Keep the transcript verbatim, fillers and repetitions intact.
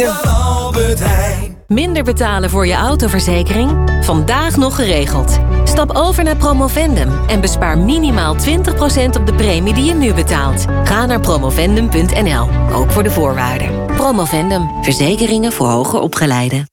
Albert Heijn. Minder betalen voor je autoverzekering? Vandaag nog geregeld. Stap over naar Promovendum en bespaar minimaal twintig procent op de premie die je nu betaalt. Ga naar promovendum punt n l, ook voor de voorwaarden. Promovendum, verzekeringen voor hoger opgeleiden.